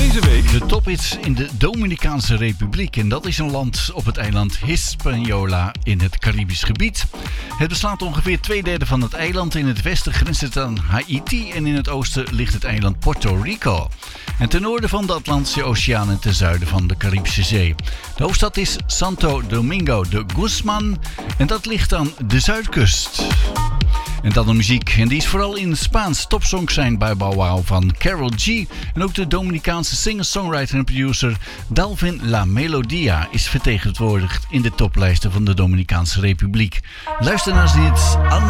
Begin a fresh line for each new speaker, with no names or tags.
Deze week
de tophits in de Dominicaanse Republiek. En dat is een land op het eiland Hispaniola in het Caribisch gebied. Het beslaat ongeveer 2/3 van het eiland. In het westen grenst het aan Haiti en in het oosten ligt het eiland Puerto Rico. En ten noorden van de Atlantische Oceaan en ten zuiden van de Caribische Zee. De hoofdstad is Santo Domingo de Guzman en dat ligt aan de zuidkust. En dan de muziek. En die is vooral in Spaans. Topsongs zijn bij Bow Wow van Karol G. En ook de Dominicaanse singer-songwriter en producer Dalvin La Melodia is vertegenwoordigd in de toplijsten van de Dominicaanse Republiek. Luister naar dit